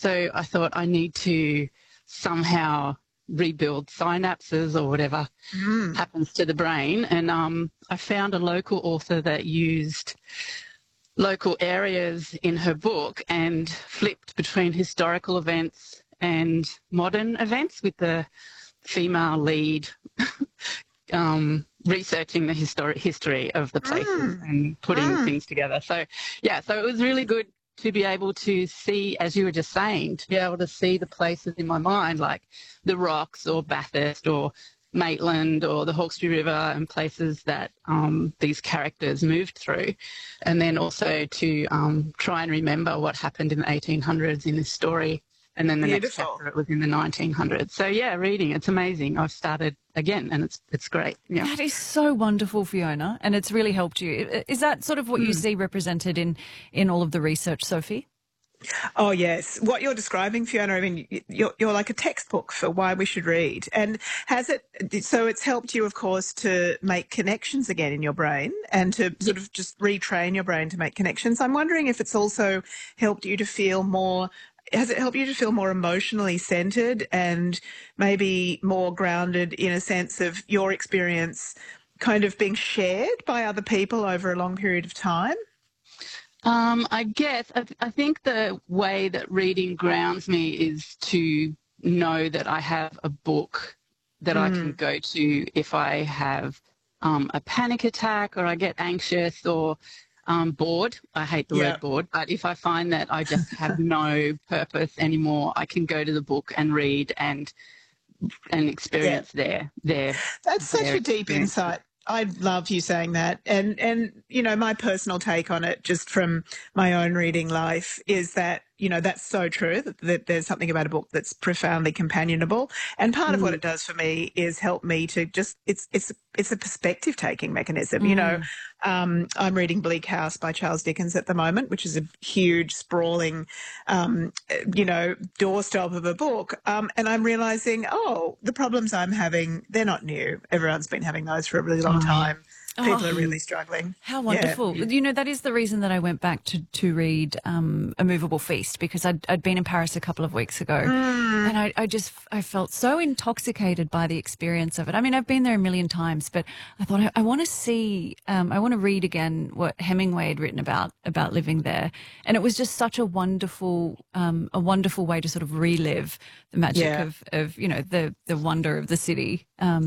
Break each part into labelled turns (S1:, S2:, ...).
S1: So I thought I need to somehow rebuild synapses or whatever happens to the brain. And I found a local author that used local areas in her book and flipped between historical events and modern events with the female lead researching the history of the places and putting things together. So, yeah, so it was really good to be able to see, as you were just saying, to be able to see the places in my mind, like the Rocks or Bathurst or Maitland or the Hawkesbury River, and places that these characters moved through. And then also to try and remember what happened in the 1800s in this story. And then the next chapter, it was in the 1900s. So, yeah, reading, it's amazing. I've started again and it's great. Yeah.
S2: That is so wonderful, Fiona, and it's really helped you. Is that sort of what you see represented in all of the research, Sophie?
S3: Oh, yes. What you're describing, Fiona, I mean, you're like a textbook for why we should read. And so it's helped you, of course, to make connections again in your brain and to sort of just retrain your brain to make connections. I'm wondering if it's also helped you to feel more. Has it helped you to feel more emotionally centred and maybe more grounded in a sense of your experience kind of being shared by other people over a long period of time?
S1: I guess I think the way that reading grounds me is to know that I have a book that I can go to if I have a panic attack or I get anxious or bored. I hate the word bored, but if I find that I just have no purpose anymore, I can go to the book and read and experience their
S3: That's such a deep insight. I love you saying that. And you know, my personal take on it, just from my own reading life, is that, you know, that's so true, that there's something about a book that's profoundly companionable. And part of what it does for me is help me to just, it's a perspective taking mechanism. You know, I'm reading Bleak House by Charles Dickens at the moment, which is a huge, sprawling, you know, doorstop of a book. And I'm realizing, the problems I'm having, they're not new. Everyone's been having those for a really long time. People are really struggling.
S2: How wonderful. Yeah. You know, that is the reason that I went back to read A Movable Feast, because I'd been in Paris a couple of weeks ago and I felt so intoxicated by the experience of it. I mean, I've been there a million times, but I thought I want to see, I want to read again what Hemingway had written about living there. And it was just such a wonderful way to sort of relive the magic of, you know, the wonder of the city.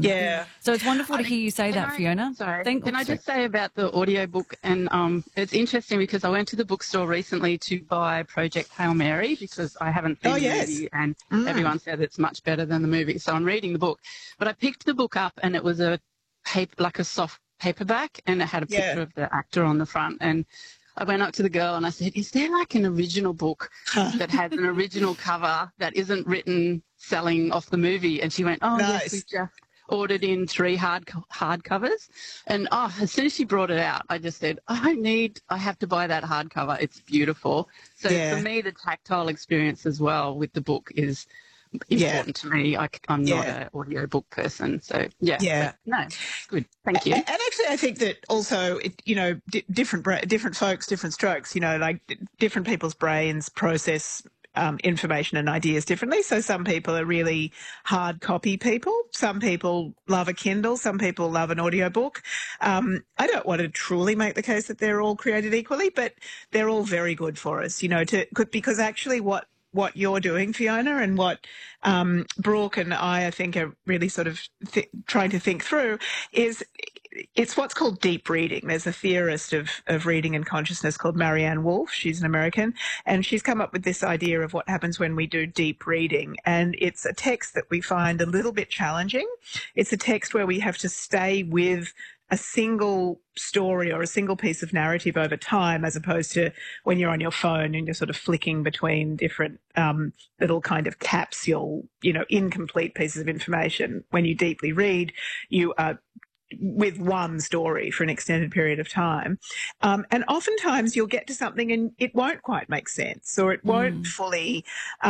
S2: So it's wonderful to hear you say that, Fiona.
S1: Sorry. Can I just say about the audiobook? And it's interesting because I went to the bookstore recently to buy Project Hail Mary because I haven't seen the movie and everyone said it's much better than the movie. So I'm reading the book. But I picked the book up and it was a soft paperback and it had a picture of the actor on the front. And I went up to the girl and I said, is there like an original book that has an original cover that isn't written selling off the movie? And she went, yes, we just ordered in 3 hardcovers. And as soon as she brought it out, I just said, I have to buy that hardcover. It's beautiful. So for me, the tactile experience as well with the book is important to me. I'm not an audiobook person. So, no, it's good. Thank you.
S3: And actually, I think that also, you know, different folks, different strokes, you know, like different people's brains process information and ideas differently. So some people are really hard copy people. Some people love a Kindle. Some people love an audiobook. I don't want to truly make the case that they're all created equally, but they're all very good for us, you know, because actually what you're doing, Fiona, and what Brooke and I think, are really sort of trying to think through is it's what's called deep reading. There's a theorist of reading and consciousness called Marianne Wolf. She's an American, and she's come up with this idea of what happens when we do deep reading. And it's a text that we find a little bit challenging. It's a text where we have to stay with a single story or a single piece of narrative over time, as opposed to when you're on your phone and you're sort of flicking between different little kind of capsule, you know, incomplete pieces of information. When you deeply read, you are with one story for an extended period of time. And oftentimes you'll get to something and it won't quite make sense, or it won't fully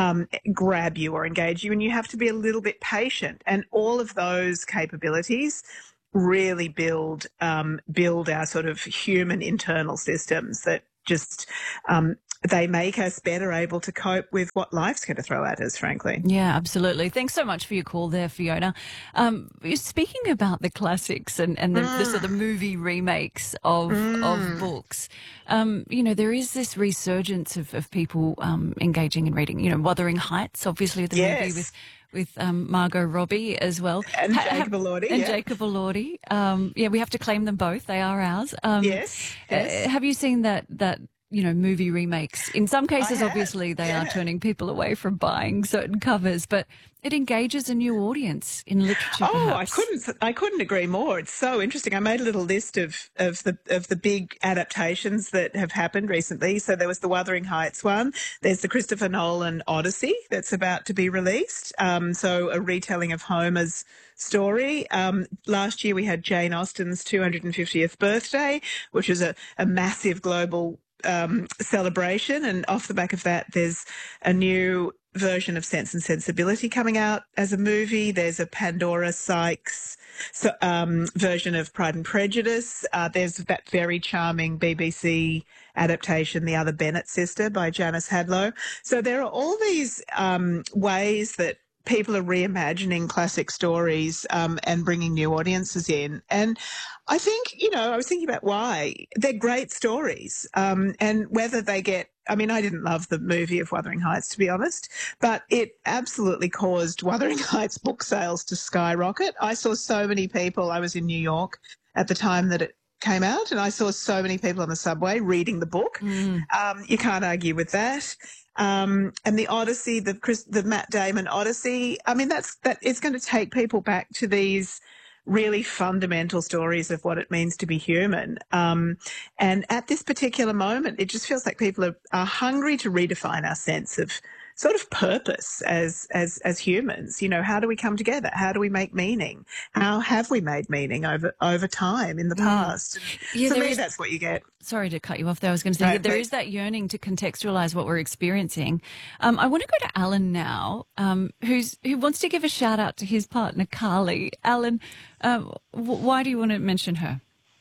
S3: grab you or engage you, and you have to be a little bit patient. And all of those capabilities really build our sort of human internal systems that just they make us better able to cope with what life's going to throw at us, frankly.
S2: Yeah, absolutely. Thanks so much for your call there, Fiona. Speaking about the classics and the sort of movie remakes of books, there is this resurgence of people engaging in reading. Wuthering Heights, obviously the movie with Margot Robbie as well.
S3: And Jacob Elordi.
S2: And Jacob Elordi. We have to claim them both. They are ours.
S3: Yes.
S2: Have you seen that movie remakes? In some cases, obviously, they are turning people away from buying certain covers, but it engages a new audience in literature. Perhaps.
S3: I couldn't agree more. It's so interesting. I made a little list of the big adaptations that have happened recently. So there was the Wuthering Heights one. There's the Christopher Nolan Odyssey that's about to be released. So a retelling of Homer's story. Last year we had Jane Austen's 250th birthday, which was a massive global celebration, and off the back of that there's a new version of Sense and Sensibility coming out as a movie. There's a Pandora Sykes version of Pride and Prejudice. There's that very charming BBC adaptation, The Other Bennet Sister by Janice Hadlow. So there are all these ways that people are reimagining classic stories and bringing new audiences in. And I think, I was thinking about why. They're great stories. And whether they get, I didn't love the movie of Wuthering Heights, to be honest, but it absolutely caused Wuthering Heights book sales to skyrocket. I saw so many people. I was in New York at the time that it came out, and I saw so many people on the subway reading the book. You can't argue with that. And the Odyssey, the Matt Damon Odyssey, it's going to take people back to these really fundamental stories of what it means to be human. And at this particular moment, it just feels like people are hungry to redefine our sense of sort of purpose as humans. How do we come together? How do we make meaning? How have we made meaning over time in the past? For me, that's what you get.
S2: Sorry to cut you off there. I was going to say there is that yearning to contextualize what we're experiencing. I want to go to Alan now, who wants to give a shout out to his partner, Carly. Alan, why do you want to mention her?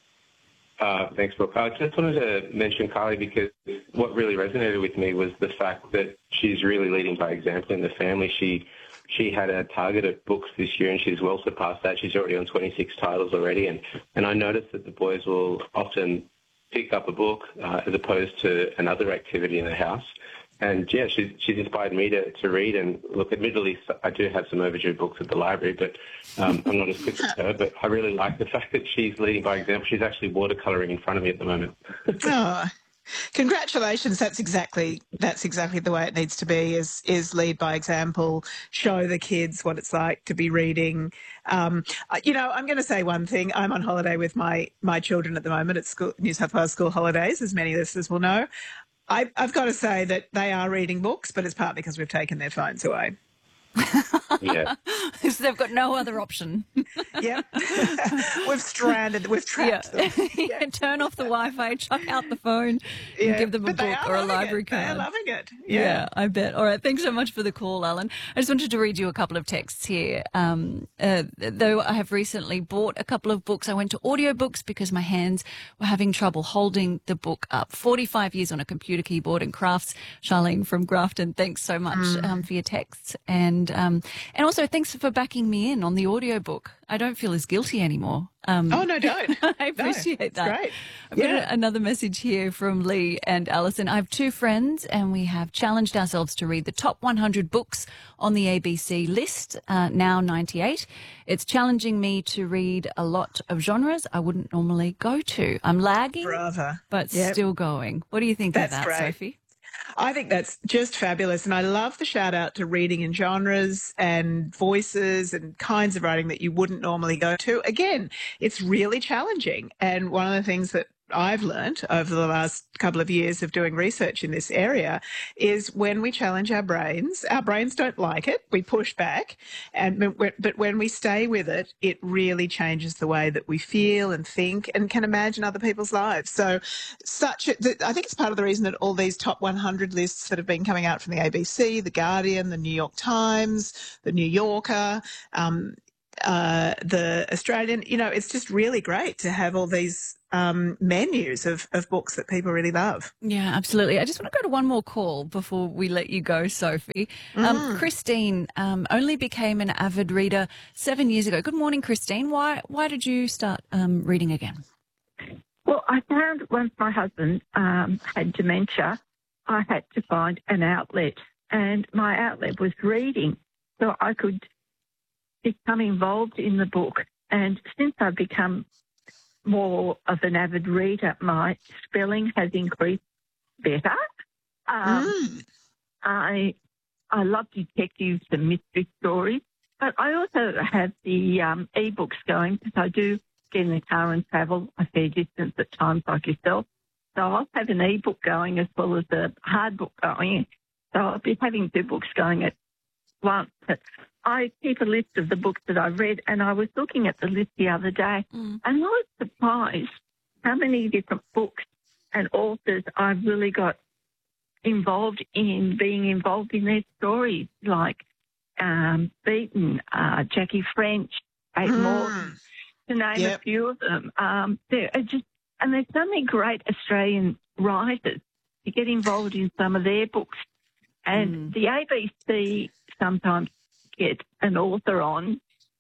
S4: Thanks, Brooke. I just wanted to mention Carly because what really resonated with me was the fact that she's really leading by example in the family. She had a target of books this year and she's well surpassed that. She's already on 26 titles already. And I noticed that the boys will often pick up a book as opposed to another activity in the house. And, yeah, she's inspired me to read. And, look, admittedly, I do have some overdue books at the library, but I'm not as quick as her. But I really like the fact that she's leading by example. She's actually watercolouring in front of me at the moment.
S3: Oh, congratulations. That's exactly the way it needs to be, is lead by example, show the kids what it's like to be reading. I'm going to say one thing. I'm on holiday with my children at the moment at school, New South Wales school holidays, as many listeners will know. I've got to say that they are reading books, but it's partly because we've taken their phones away.
S4: Yeah.
S2: So they've got no other option.
S3: Yeah. We've trapped them.
S2: Yeah. Turn off the Wi-Fi, chuck out the phone, and give them a book or a library card.
S3: They're loving it.
S2: Yeah, I bet. All right. Thanks so much for the call, Alan. I just wanted to read you a couple of texts here. Though I have recently bought a couple of books, I went to audiobooks because my hands were having trouble holding the book up. 45 years on a computer keyboard and crafts. Charlene from Grafton, thanks so much for your texts. And also thanks for backing me in on the audiobook. I don't feel as guilty anymore.
S3: No, don't.
S2: I appreciate that.
S3: Great.
S2: I've got another message here from Lee and Alison. I have two friends and we have challenged ourselves to read the top 100 books on the ABC list, now 98. It's challenging me to read a lot of genres I wouldn't normally go to. I'm lagging, but still going. What do you think of that,
S3: great.
S2: Sophie?
S3: I think that's just fabulous. And I love the shout out to reading in genres and voices and kinds of writing that you wouldn't normally go to. Again, it's really challenging. And one of the things that I've learned over the last couple of years of doing research in this area is when we challenge our brains don't like it. We push back. But when we stay with it, it really changes the way that we feel and think and can imagine other people's lives. So I think it's part of the reason that all these top 100 lists that have been coming out from the ABC, The Guardian, The New York Times, The New Yorker, the Australian, it's just really great to have all these menus of books that people really love.
S2: Yeah, absolutely. I just want to go to one more call before we let you go, Sophie. Christine only became an avid reader 7 years ago. Good morning, Christine. Why did you start reading again?
S5: Well, I found once my husband had dementia, I had to find an outlet, and my outlet was reading, so I could become involved in the book. And since I've become more of an avid reader, my spelling has increased better. I love detectives and mystery stories, but I also have the e-books going because I do get in the car and travel a fair distance at times like yourself. So I'll have an e-book going as well as a hard book going. So I'll be having two books going at once. But I keep a list of the books that I read, and I was looking at the list the other day, and I was surprised how many different books and authors I've really got involved in being involved in their stories, like Beaton, Jackie French, Kate Morton, to name a few of them. There's so many great Australian writers. You get involved in some of their books. And the ABC sometimes get an author on,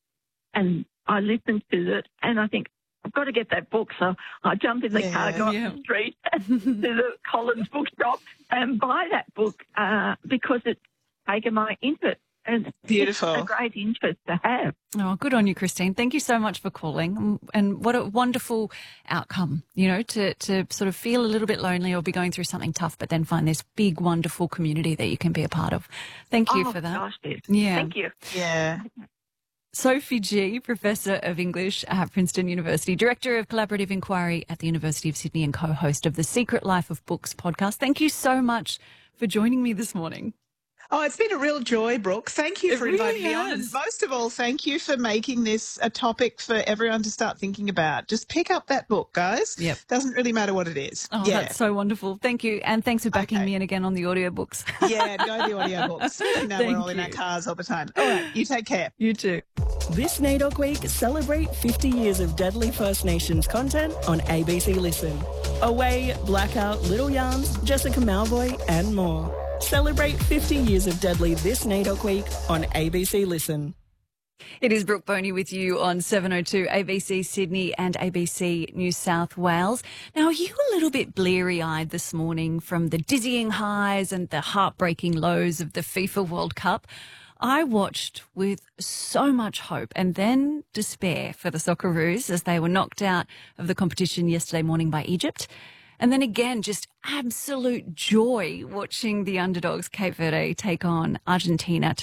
S5: and I listen to it, and I think, I've got to get that book. So I jump in the car, go up the street to the Collins bookshop and buy that book because it's taken my interest. And
S3: beautiful.
S5: It's a great interest to have.
S2: Oh, good on you, Christine. Thank you so much for calling. And what a wonderful outcome, to sort of feel a little bit lonely or be going through something tough, but then find this big, wonderful community that you can be a part of. Thank you for that.
S5: Gosh, yes.
S2: Yeah.
S5: Thank you.
S3: Yeah.
S2: Sophie G, Professor of English at Princeton University, Director of Collaborative Inquiry at the University of Sydney and co-host of the Secret Life of Books podcast. Thank you so much for joining me this morning.
S3: Oh, it's been a real joy, Brooke. Thank you for inviting me on. And most of all, thank you for making this a topic for everyone to start thinking about. Just pick up that book, guys.
S2: Yep.
S3: Doesn't really matter what it is.
S2: Oh, that's so wonderful. Thank you. And thanks for backing me in again on the audiobooks.
S3: Yeah, go the audiobooks. We're all in our cars all the time. All right, you take care.
S2: You too.
S6: This NAIDOC Week, celebrate 50 years of deadly First Nations content on ABC Listen. Away, Blackout, Little Yarns, Jessica Malvoy and more. Celebrate 50 years of Deadly this NAIDOC Week on ABC Listen.
S2: It is Brooke Boney with you on 702 ABC Sydney and ABC New South Wales. Now, are you a little bit bleary-eyed this morning from the dizzying highs and the heartbreaking lows of the FIFA World Cup? I watched with so much hope and then despair for the Socceroos as they were knocked out of the competition yesterday morning by Egypt. And then again, just absolute joy watching the underdogs Cape Verde take Argentina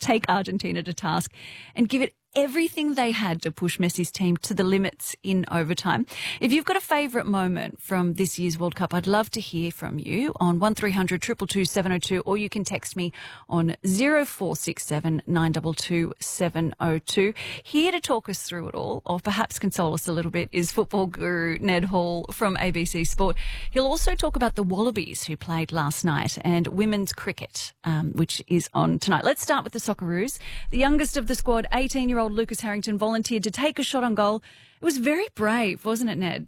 S2: to task and give it everything they had to push Messi's team to the limits in overtime. If you've got a favourite moment from this year's World Cup, I'd love to hear from you on 1300 222 702, or you can text me on 0467 922 702. Here to talk us through it all, or perhaps console us a little bit, is football guru Ned Hall from ABC Sport. He'll also talk about the Wallabies who played last night and women's cricket, which is on tonight. Let's start with the Socceroos. The youngest of the squad, 18-year-old Lucas Harrington, volunteered to take a shot on goal. It was very brave, wasn't it, Ned?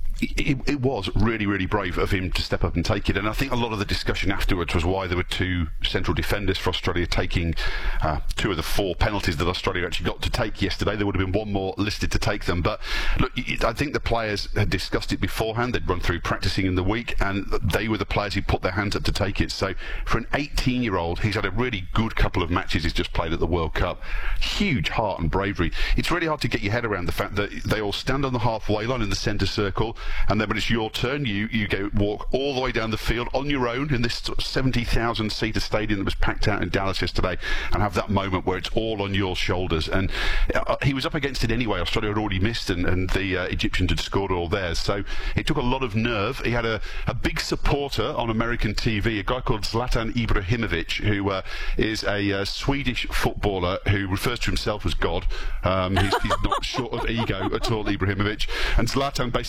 S7: It was really, really brave of him to step up and take it. And I think a lot of the discussion afterwards was why there were two central defenders for Australia taking two of the four penalties that Australia actually got to take yesterday. There would have been one more listed to take them. But look, I think the players had discussed it beforehand. They'd run through practicing in the week, and they were the players who put their hands up to take it. So for an 18-year-old, he's had a really good couple of matches he's just played at the World Cup. Huge heart and bravery. It's really hard to get your head around the fact that they all stand on the halfway line in the centre circle, and then when it's your turn, you go walk all the way down the field on your own in this 70,000-seater stadium that was packed out in Dallas yesterday, and have that moment where it's all on your shoulders. And he was up against it anyway. Australia had already missed, and the Egyptians had scored all theirs. So it took a lot of nerve. He had a big supporter on American TV, a guy called Zlatan Ibrahimovic, who is a Swedish footballer who refers to himself as God. He's not short of ego at all, Ibrahimovic. And Zlatan basically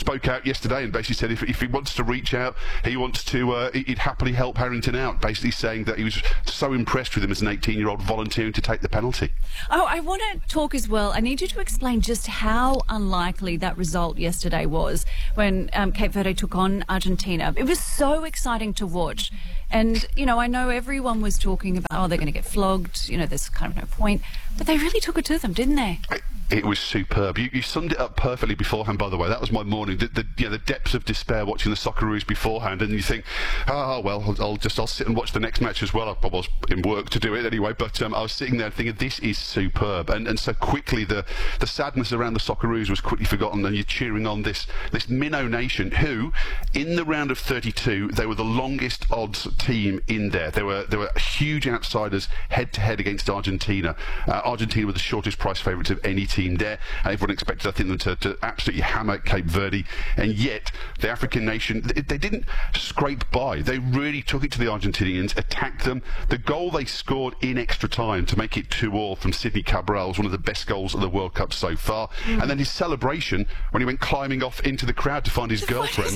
S7: spoke out yesterday and basically said if he wants to reach out, he wants to, he'd happily help Harrington out, basically saying that he was so impressed with him as an 18-year-old volunteering to take the penalty.
S2: Oh, I want to talk as well. I need you to explain just how unlikely that result yesterday was when Cape Verde took on Argentina. It was so exciting to watch. And, you know, I know everyone was talking about, oh, they're going to get flogged, you know, there's kind of no point. But they really took it to them, didn't they?
S7: It was superb. You summed it up perfectly beforehand, by the way. That was my morning. The depths of despair watching the Socceroos beforehand, and you think, oh, well, I'll sit and watch the next match as well. I was in work to do it anyway, but I was sitting there thinking, this is superb. And so quickly, the sadness around the Socceroos was quickly forgotten, and you're cheering on this Minnow nation, who, in the round of 32, they were the longest odds team in there. They were huge outsiders head-to-head against Argentina. Argentina were the shortest price favourites of any team there. Everyone expected, I think, them to absolutely hammer Cape Verde, and yet the African nation, they didn't scrape by. They really took it to the Argentinians, attacked them. The goal they scored in extra time to make it 2-2 from Sidney Cabral was one of the best goals of the World Cup so far. And then his celebration when he went climbing off into the crowd to find his girlfriend,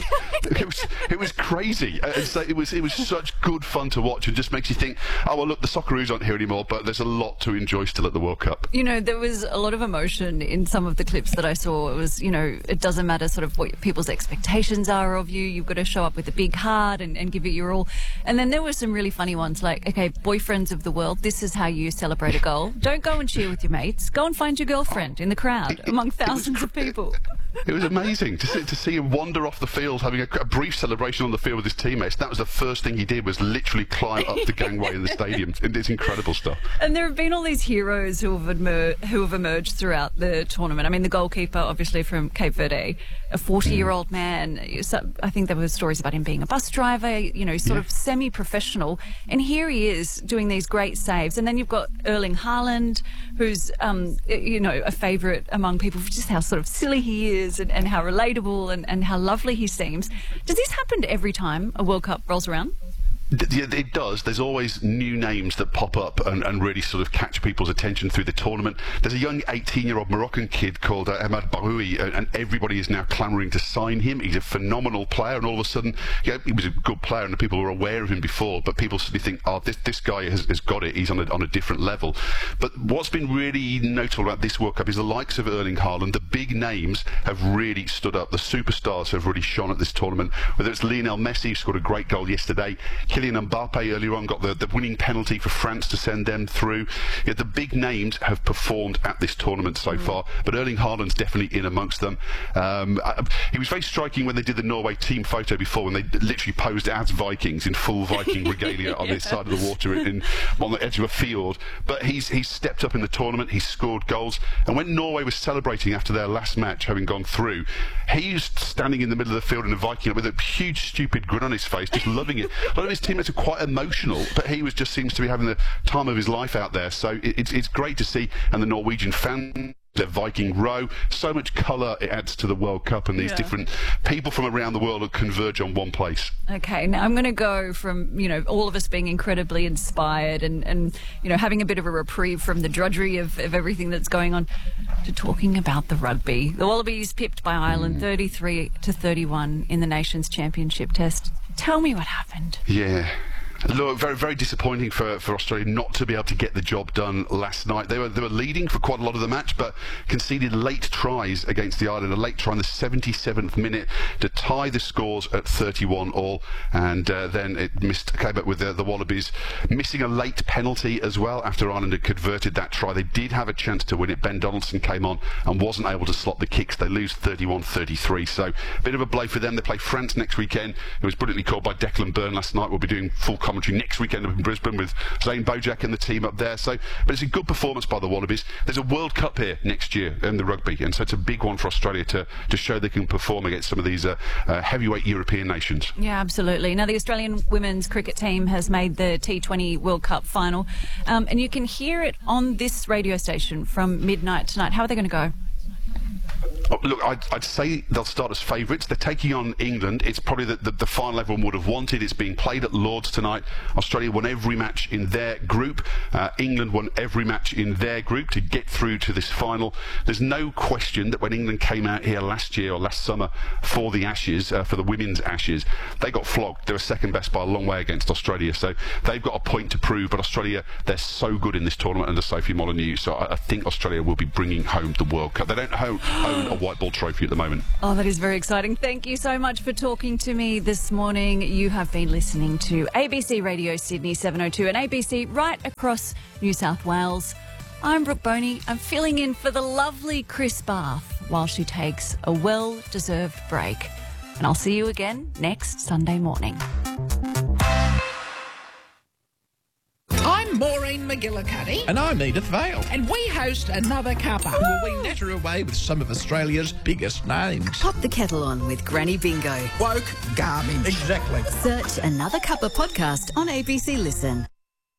S7: it was crazy. And so it was such good fun to watch, and just makes you think, oh well, look, the Socceroos aren't here anymore, but there's a lot to enjoy still at the World Cup.
S2: You know, there was a lot of emotion in some of the clips that I saw. It was, you know, it doesn't matter sort of what people's expectations are of you. You've got to show up with a big heart and give it your all. And then there were some really funny ones like, okay, boyfriends of the world, this is how you celebrate a goal. Don't go and cheer with your mates. Go and find your girlfriend in the crowd among thousands of people.
S7: It was amazing to see him wander off the field, having a brief celebration on the field with his teammates. That was the first thing he did, was literally climb up the gangway in the stadium. It's incredible stuff.
S2: And there have been all these heroes who have emerged throughout the tournament. I mean, the goalkeeper, obviously from Cape Verde, a 40-year-old man. So I think there were stories about him being a bus driver, you know, sort of semi-professional. And here he is doing these great saves. And then you've got Erling Haaland, who's, you know, a favourite among people for just how sort of silly he is and how relatable and how lovely he seems. Does this happen every time a World Cup rolls around?
S7: Yeah, it does. There's always new names that pop up and really sort of catch people's attention through the tournament. There's a young 18-year-old Moroccan kid called Ahmad Bahoui, and everybody is now clamouring to sign him. He's a phenomenal player, and all of a sudden, yeah, he was a good player, and the people were aware of him before, but people suddenly think, oh, this guy has got it. He's on a different level. But what's been really notable about this World Cup is the likes of Erling Haaland. The big names have really stood up. The superstars have really shone at this tournament, whether it's Lionel Messi, who scored a great goal yesterday, Kylian Mbappe earlier on got the winning penalty for France to send them through. Yeah, the big names have performed at this tournament so far, but Erling Haaland's definitely in amongst them. He was very striking when they did the Norway team photo before, when they literally posed as Vikings in full Viking regalia on this side of the water on the edge of a field. But he's stepped up in the tournament, he's scored goals, and when Norway was celebrating after their last match, having gone through, he's standing in the middle of the field in a Viking with a huge stupid grin on his face, just loving it. A lot of his teammates are quite emotional, but he just seems to be having the time of his life out there. So it's great to see, and the Norwegian fans, the Viking row, so much colour it adds to the World Cup, and these different people from around the world will converge on one place.
S2: Okay, now I'm going to go from, you know, all of us being incredibly inspired and you know, having a bit of a reprieve from the drudgery of everything that's going on, to talking about the rugby. The Wallabies pipped by Ireland 33-31 in the Nations Championship test. Tell me what happened.
S7: Yeah. Look, very, very disappointing for Australia not to be able to get the job done last night. They were leading for quite a lot of the match, but conceded late tries against the Ireland. A late try in the 77th minute to tie the scores at 31-all, and then it came up with the Wallabies missing a late penalty as well after Ireland had converted that try. They did have a chance to win it. Ben Donaldson came on and wasn't able to slot the kicks. They lose 31-33, so a bit of a blow for them. They play France next weekend. It was brilliantly called by Declan Byrne last night. We'll be doing full commentary next weekend up in Brisbane with Zane Bojack and the team up there. So, but it's a good performance by the Wallabies. There's a World Cup here next year in the rugby, and so it's a big one for Australia to show they can perform against some of these heavyweight European nations.
S2: Yeah, absolutely. Now, the Australian women's cricket team has made the T20 World Cup final, and you can hear it on this radio station from midnight tonight. How are they going to go?
S7: Look, I'd say they'll start as favourites. They're taking on England. It's probably the final everyone would have wanted. It's being played at Lords tonight. Australia won every match in their group. England won every match in their group to get through to this final. There's no question that when England came out here last year or last summer for the Ashes, for the women's Ashes, they got flogged. They were second best by a long way against Australia. So they've got a point to prove. But Australia, they're so good in this tournament under Sophie Molyneux. So I think Australia will be bringing home the World Cup. They don't own a white ball trophy at the moment.
S2: Oh, that is very exciting. Thank you so much for talking to me this morning. You have been listening to ABC Radio Sydney 702 and ABC right across New South Wales. I'm Brooke Boney. I'm filling in for the lovely Chris Bath while she takes a well-deserved break. And I'll see you again next Sunday morning.
S8: I'm Maureen McGillicuddy.
S9: And I'm Edith Vale.
S8: And we host Another Cuppa, where we natter away with some of Australia's biggest names.
S10: Pop the kettle on with Granny Bingo.
S8: Woke garbage.
S9: Exactly.
S10: Search Another Cuppa podcast on ABC Listen.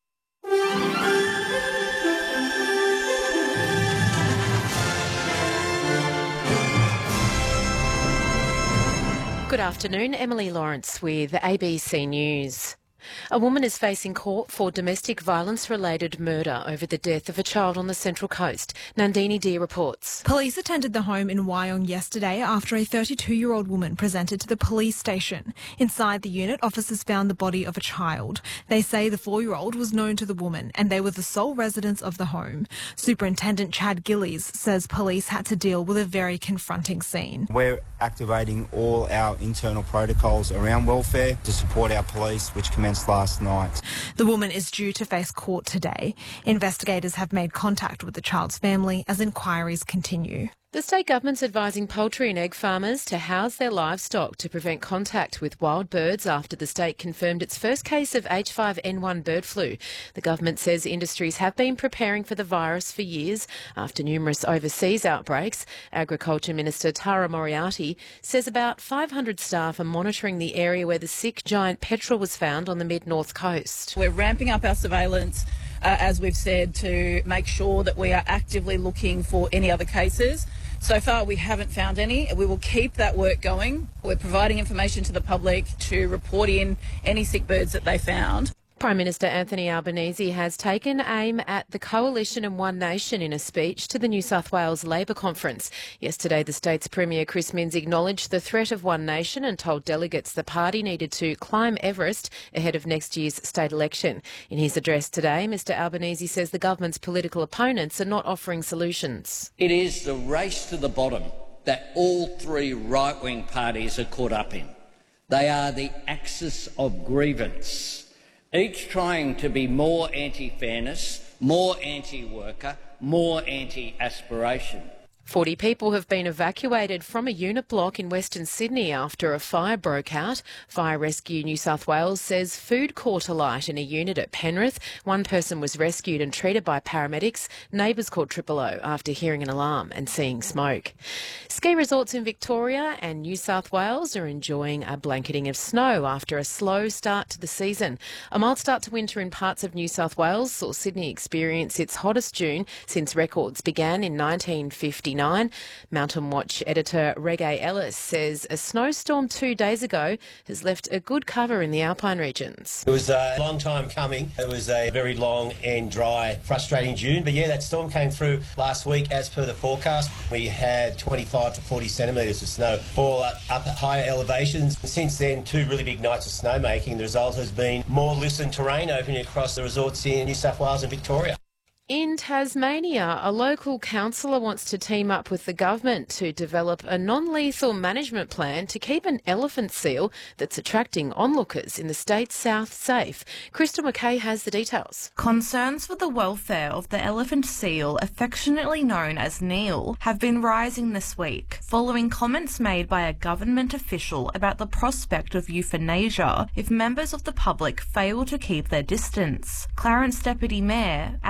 S11: Good afternoon, Emily Lawrence with ABC News. A woman is facing court for domestic violence-related murder over the death of a child on the Central Coast. Nandini Deer reports.
S12: Police attended the home in Wyong yesterday after a 32-year-old woman presented to the police station. Inside the unit, officers found the body of a child. They say the 4-year-old was known to the woman and they were the sole residents of the home. Superintendent Chad Gillies says police had to deal with a very confronting scene.
S13: We're activating all our internal protocols around welfare to support our police, which commenced last night.
S12: The woman is due to face court today. Investigators have made contact with the child's family as inquiries continue.
S11: The state government's advising poultry and egg farmers to house their livestock to prevent contact with wild birds after the state confirmed its first case of H5N1 bird flu. The government says industries have been preparing for the virus for years after numerous overseas outbreaks. Agriculture Minister Tara Moriarty says about 500 staff are monitoring the area where the sick giant petrel was found on the mid-north coast.
S14: We're ramping up our surveillance, as we've said, to make sure that we are actively looking for any other cases. So far, we haven't found any. We will keep that work going. We're providing information to the public to report in any sick birds that they found.
S11: Prime Minister Anthony Albanese has taken aim at the Coalition and One Nation in a speech to the New South Wales Labor Conference. Yesterday, the state's Premier Chris Minns acknowledged the threat of One Nation and told delegates the party needed to climb Everest ahead of next year's state election. In his address today, Mr Albanese says the government's political opponents are not offering solutions.
S15: It is the race to the bottom that all three right-wing parties are caught up in. They are the axis of grievance, each trying to be more anti-fairness, more anti-worker, more anti-aspiration.
S11: 40 people have been evacuated from a unit block in Western Sydney after a fire broke out. Fire Rescue New South Wales says food caught alight in a unit at Penrith. One person was rescued and treated by paramedics. Neighbours called Triple O after hearing an alarm and seeing smoke. Ski resorts in Victoria and New South Wales are enjoying a blanketing of snow after a slow start to the season. A mild start to winter in parts of New South Wales saw Sydney experience its hottest June since records began in 1959. Mountain Watch editor Reggae Ellis says a snowstorm 2 days ago has left a good cover in the Alpine regions.
S16: It was a long time coming. It was a very long and dry, frustrating June. But yeah, that storm came through last week as per the forecast. We had 25 to 40 centimetres of snow fall up at higher elevations. Since then, 2 really big nights of snowmaking. The result has been more loosened terrain opening across the resorts in New South Wales and Victoria.
S11: In Tasmania, a local councillor wants to team up with the government to develop a non-lethal management plan to keep an elephant seal that's attracting onlookers in the state's south safe. Crystal McKay has the details.
S17: Concerns for the welfare of the elephant seal, affectionately known as Neil, have been rising this week, following comments made by a government official about the prospect of euthanasia if members of the public fail to keep their distance. Clarence Deputy Mayor Alison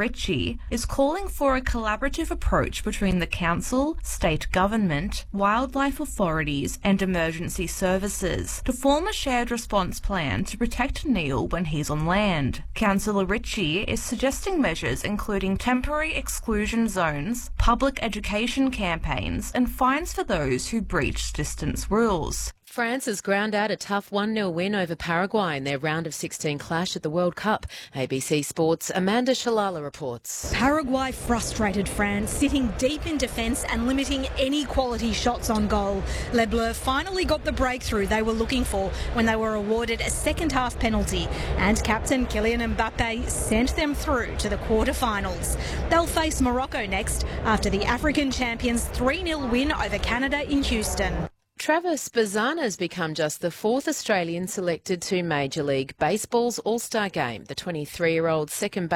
S17: Ritchie, is calling for a collaborative approach between the council, state government, wildlife authorities and emergency services to form a shared response plan to protect Neil when he's on land. Councillor Ritchie is suggesting measures including temporary exclusion zones, public education campaigns and fines for those who breach distance rules.
S11: France has ground out a tough 1-0 win over Paraguay in their round of 16 clash at the World Cup. ABC Sports' Amanda Shalala reports.
S9: Paraguay frustrated France, sitting deep in defence and limiting any quality shots on goal. Les Bleus finally got the breakthrough they were looking for when they were awarded a second-half penalty, and captain Kylian Mbappe sent them through to the quarter-finals. They'll face Morocco next after the African champions' 3-0 win over Canada in Houston.
S11: Travis Bazzana has become just the 4th Australian selected to Major League Baseball's All-Star game. The 23-year-old second